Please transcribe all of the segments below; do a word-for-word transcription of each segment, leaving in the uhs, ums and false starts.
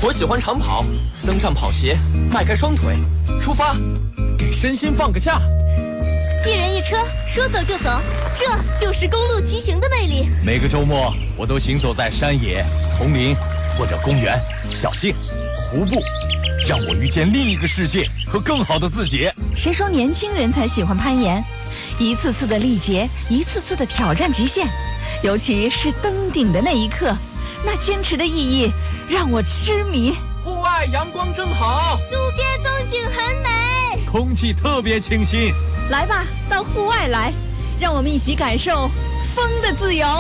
我喜欢长跑，登上跑鞋，迈开双腿，出发，给身心放个假。 一人一车，说走就走，这就是公路骑行的魅力。 每个周末，我都行走在山野、丛林或者公园、小径、湖泊，让我遇见另一个世界和更好的自己。 谁说年轻人才喜欢攀岩？一次次的历劫，一次次的挑战极限，尤其是登顶的那一刻，那坚持的意义让我痴迷。 户外阳光正好， 路边风景很美， 空气特别清新。 来吧，到户外来，让我们一起感受风的自由。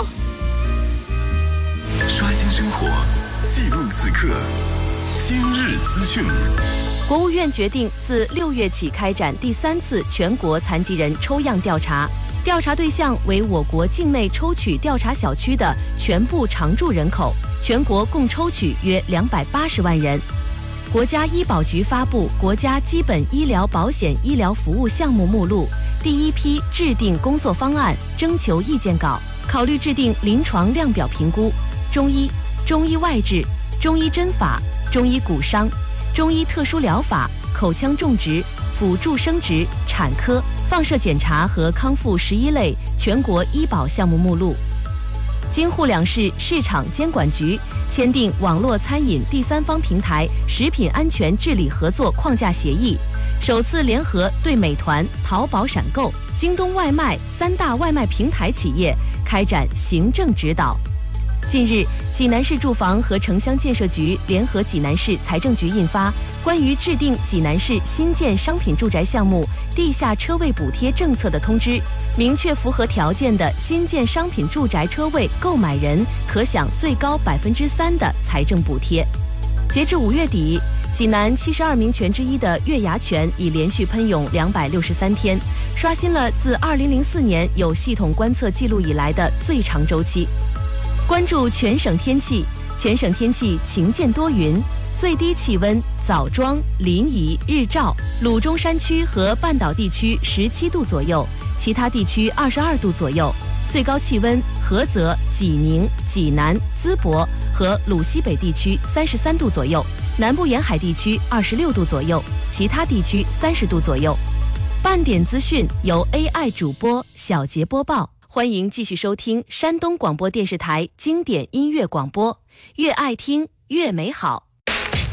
刷新生活，记录此刻，今日资讯。 国务院决定自六月起开展第三次全国残疾人抽样调查，调查对象为我国境内抽取调查小区的全部常住人口，全国共抽取约两百八十万人。国家医保局发布国家基本医疗保险医疗服务项目目录，第一批制定工作方案征求意见稿，考虑制定临床量表评估。中医、中医外治、中医针法、中医骨伤、中医特殊疗法、口腔种植、辅助生殖、产科、放射检查和康复十一类全国医保项目目录。京沪两市市场监管局签订网络餐饮第三方平台食品安全治理合作框架协议，首次联合对美团、淘宝闪购、京东外卖三大外卖平台企业开展行政指导。近日，济南市住房和城乡建设局联合济南市财政局印发关于制定济南市新建商品住宅项目地下车位补贴政策的通知，明确符合条件的新建商品住宅车位购买人可享最高百分之三的财政补贴。截至五月底，济南七十二名泉之一的月牙泉已连续喷涌两百六十三天，刷新了自二零零四年有系统观测记录以来的最长周期。关注全省天气，全省天气晴间多云，最低气温枣庄、临沂、日照、鲁中山区和半岛地区十七度左右，其他地区二十二度左右，最高气温菏泽、济宁、济南、淄博和鲁西北地区三十三度左右，南部沿海地区二十六度左右，其他地区三十度左右。半点资讯由 A I 主播小杰播报。欢迎继续收听山东广播电视台经典音乐广播，越爱听越美好。